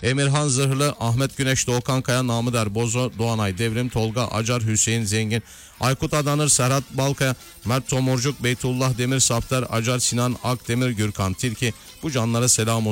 Emirhan Zırhlı, Ahmet Güneş, Doğukan Kaya, Namı Der, Bozo, Doğanay Devrim, Tolga Acar, Hüseyin Zengin, Aykut Adanır, Serhat Balkaya, Mert Tomurcuk, Beytullah Demir, Sapter Acar, Sinan Akdemir, Gürkan Tilki. Bu canlara selam olsun.